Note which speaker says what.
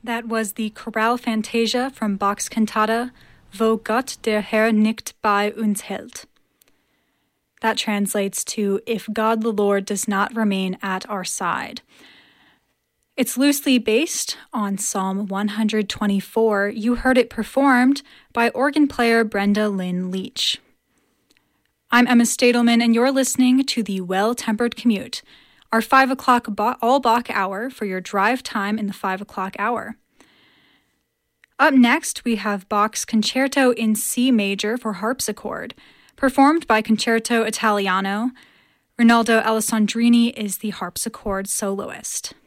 Speaker 1: That was the Chorale Fantasia from Bach's cantata Wo Gott der Herr nicht bei uns hält. That translates to If God the Lord does not remain at our side. It's loosely based on Psalm 124. You heard it performed by organ player Brenda Lynn Leach. I'm Emma Stadelman, and you're listening to the Well-Tempered Commute, our 5 o'clock all-Bach hour for your drive time in the 5 o'clock hour. Up next, we have Bach's Concerto in C major for harpsichord, performed by Concerto Italiano. Rinaldo Alessandrini is the harpsichord soloist.